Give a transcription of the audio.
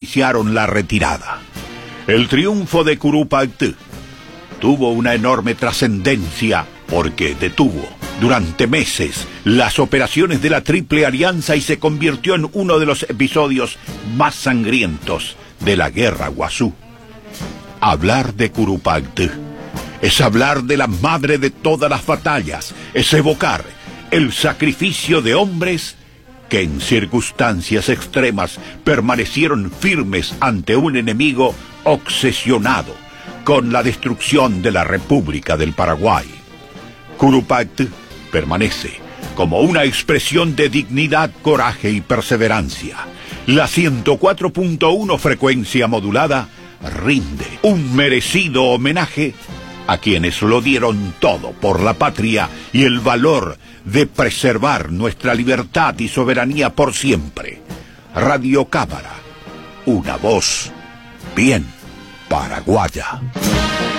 iniciaron la retirada. El triunfo de Curupaytí tuvo una enorme trascendencia porque detuvo durante meses las operaciones de la Triple Alianza y se convirtió en uno de los episodios más sangrientos de la Guerra Guazú. Hablar de Curupaytí es hablar de la madre de todas las batallas, es evocar el sacrificio de hombres que en circunstancias extremas permanecieron firmes ante un enemigo obsesionado con la destrucción de la República del Paraguay. Curupaytí permanece como una expresión de dignidad, coraje y perseverancia. La 104.1 frecuencia modulada rinde un merecido homenaje a quienes lo dieron todo por la patria y el valor de preservar nuestra libertad y soberanía por siempre. Radio Cámara, una voz bien paraguaya.